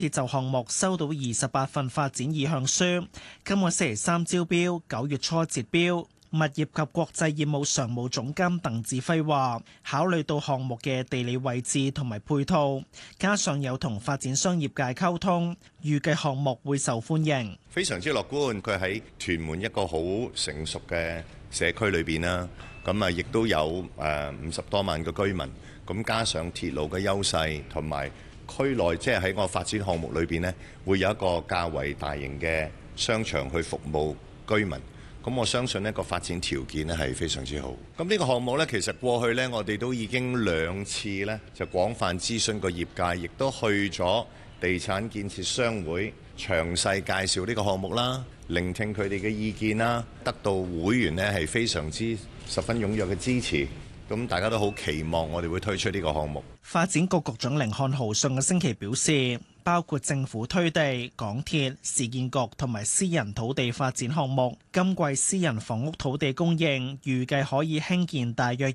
鐵就項目收到28份發展意向書，今個星期三招標，9月初截標。物業及國際業務常務總監鄧志輝話，考慮到項目嘅地理位置同埋配套，加上有同發展商業界溝通，預計項目會受歡迎。 非常之樂觀，佢喺屯門一個好成熟嘅社區裏邊啦，咁啊亦都有50多萬個居民，咁加上鐵路嘅優勢同埋區內即係喺個發展項目裏邊呢，會有一個較為大型嘅商場去服務居民。咁我相信呢個發展條件呢係非常之好。咁呢個項目呢，其實過去呢，我哋都已經2次呢就廣泛諮詢過業界，亦都去咗地產建設商會詳細介紹呢個項目啦，聆聽佢哋嘅意見啦，得到會員呢係非常之十分踴躍嘅支持。咁大家都好期望我哋會推出呢個項目。 發展局局長甯漢豪上個星期表示，包括政府推地、港鐵、市建局同埋私人土地發展項目，今季私人房屋土地供應預計可以興建大約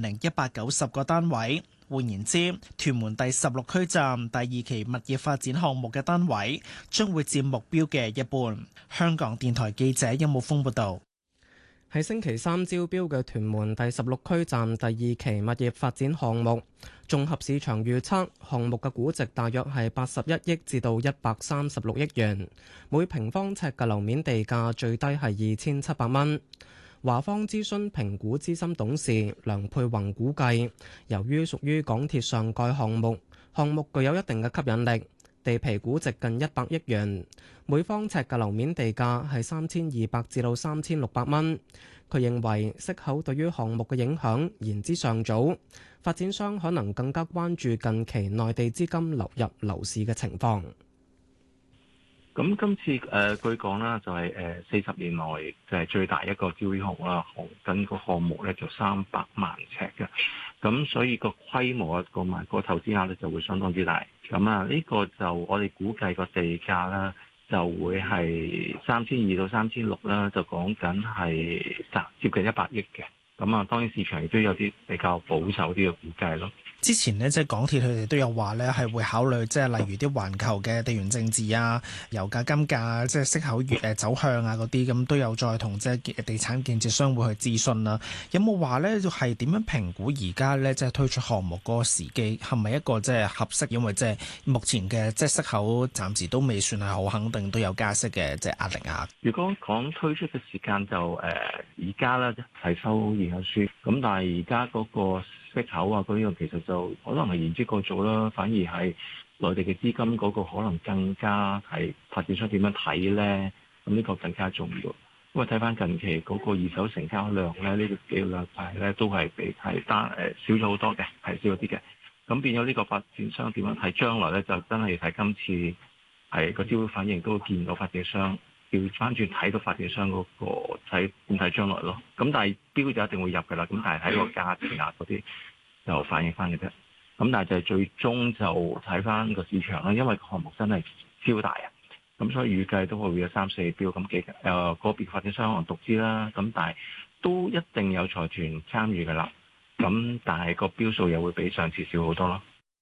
10190個單位。換言之，屯門第16區站第2期物業發展項目嘅單位將會佔目標嘅一半。香港電台記者邱慕峰報道。 喺星期三招標嘅屯門第16區站第2期物業發展項目，綜合市場預測項目嘅估值大約係81億至到136億元，每平方尺嘅樓面地價最低係2700蚊。華方諮詢評估資深董事梁佩宏估計，由於屬於港鐵上蓋項目，項目具有一定嘅吸引力，地皮估值近100億元，每方尺嘅樓面地價係3200至到3600蚊。佢認為息口對於項目嘅影響言之尚早，發展商可能更加關注近期內地資金流入樓市嘅情況。 咁今次據講啦，就係40年內就係最大一個招標項目啦，緊個項目咧就300萬尺嘅，咁所以個規模啊，同埋個投資額咧就會相當之大。咁啊，呢個就我哋估計個地價啦，就會係3200到3600啦，就講緊係接近100億嘅。咁啊，當然市場亦都有啲比較保守啲嘅估計咯。 之前呢，即係港鐵佢哋都有話咧，係會考慮即係例如啲環球嘅地緣政治啊、油價、金價、即係息口走向啊嗰啲，咁都有再同即係地產建設商會去諮詢啦。有冇話咧，係點樣評估而家咧即係推出項目嗰個時機係咪一個即係合適？因為即係目前嘅即係息口暫時都未算係好肯定，都有加息嘅即係壓力啊。 如果講推出嘅時間就而家咧係收意向書，咁但係而家嗰個息口啊嗰樣其實就可能係言之過早啦，反而係內地嘅資金嗰個可能更加係發展商點樣睇咧，咁呢個更加重要。因為睇翻近期嗰個二手成交量咧，呢個幾個禮拜咧都係比係少咗好多嘅，係少咗啲嘅。咁變咗呢個發展商點樣睇將來咧，就真係要睇今次係個招標反應，都見到發展商調翻轉睇到發展商嗰個睇點睇將來咯。咁但係標就一定會入㗎啦。咁但係喺個價錢啊嗰啲就反映翻嘅啫。咁但係就係最終就睇翻個市場啦，因為項目真係超大啊。咁所以預計都會有3、4標咁幾個別發展商可能獨資啦。咁但係都一定有財團參與㗎啦。咁但係個標數又會比上次少好多咯。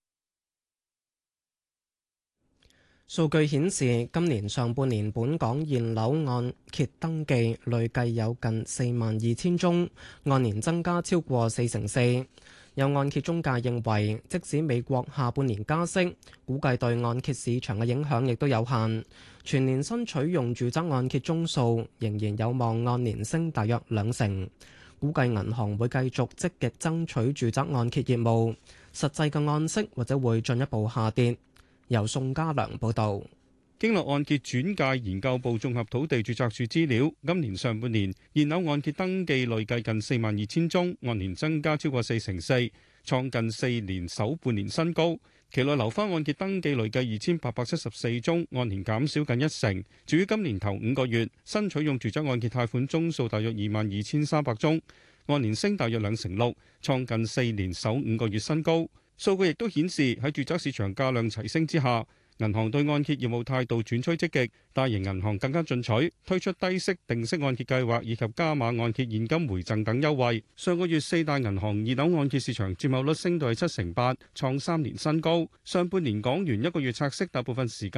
數據顯示，今年上半年本港現樓按揭登記累計有近42000宗，按年增加超過44%。有按揭中介認為，即使美國下半年加息，估計對按揭市場嘅影響亦都有限。全年新取用住宅按揭宗數仍然有望按年升大約2成。估計銀行會繼續積極爭取住宅按揭業務，實際嘅按息或者會進一步下跌。由宋家良報導。 經絡按揭轉介研究部綜合土地註冊處資料，今年上半年現樓按揭登記累計近42000宗，按年增加超過4%，創近4年首半年新高。期內樓花按揭登記累計2874宗，按年減少近1成。至於今年頭5個月，新取用住宅按揭貸款宗數大約22300宗，按年升大約2成6，創近4年首5個月新高。數據亦都顯示喺住宅市場價量齊升之下，銀行對按揭業務態度轉趨積極，大型銀行更加進取，推出低息定息按揭計劃以及加碼按揭現金回贈等優惠。上個月4大銀行二樓按揭市場佔有率升到7成8，創3年新高。上半年港元1個月拆息大部分時間